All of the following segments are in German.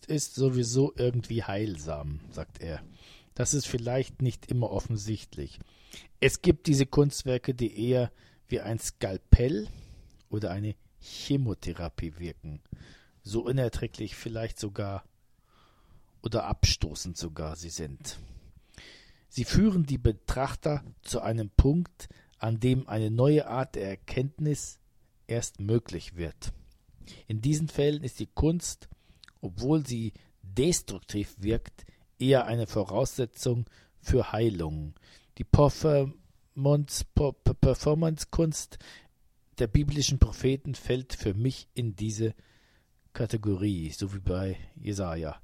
Kunst ist sowieso irgendwie heilsam, sagt er. Das ist vielleicht nicht immer offensichtlich. Es gibt diese Kunstwerke, die eher wie ein Skalpell oder eine Chemotherapie wirken. So unerträglich vielleicht sogar oder abstoßend sogar sie sind. Sie führen die Betrachter zu einem Punkt, an dem eine neue Art der Erkenntnis erst möglich wird. In diesen Fällen ist die Kunst, obwohl sie destruktiv wirkt, eher eine Voraussetzung für Heilung. Die Performance-Kunst der biblischen Propheten fällt für mich in diese Kategorie, so wie bei Jesaja.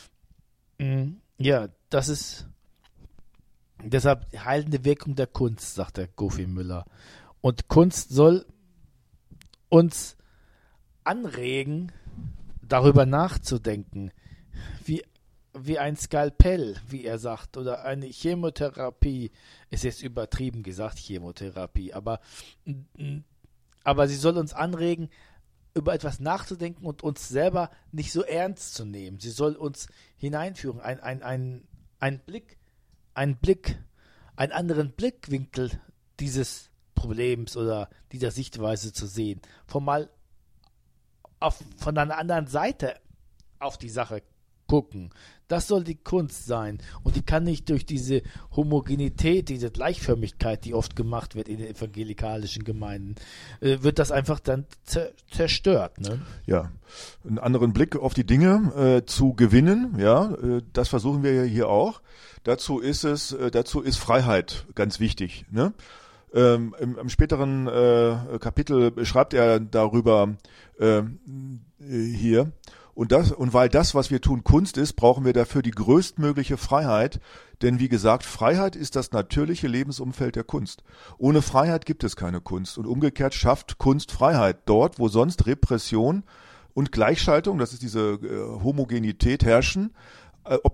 Ja, das ist deshalb die heilende Wirkung der Kunst, sagt der Gofi Müller. Und Kunst soll uns anregen, darüber nachzudenken, wie ein Skalpell, wie er sagt, oder eine Chemotherapie, ist jetzt übertrieben gesagt, Chemotherapie, aber sie soll uns anregen, über etwas nachzudenken und uns selber nicht so ernst zu nehmen. Sie soll uns hineinführen, einen anderen Blickwinkel dieses Problems oder dieser Sichtweise zu sehen, von einer anderen Seite auf die Sache gucken. Das soll die Kunst sein. Und die kann nicht durch diese Homogenität, diese Gleichförmigkeit, die oft gemacht wird in den evangelikalischen Gemeinden, wird das einfach dann zerstört. Ne? Ja, einen anderen Blick auf die Dinge zu gewinnen, ja, das versuchen wir ja hier auch. Dazu ist Freiheit ganz wichtig. Ne? Im späteren Kapitel schreibt er darüber hier, und weil das, was wir tun, Kunst ist, brauchen wir dafür die größtmögliche Freiheit, denn wie gesagt, Freiheit ist das natürliche Lebensumfeld der Kunst. Ohne Freiheit gibt es keine Kunst und umgekehrt schafft Kunst Freiheit. Dort, wo sonst Repression und Gleichschaltung, das ist diese Homogenität herrschen,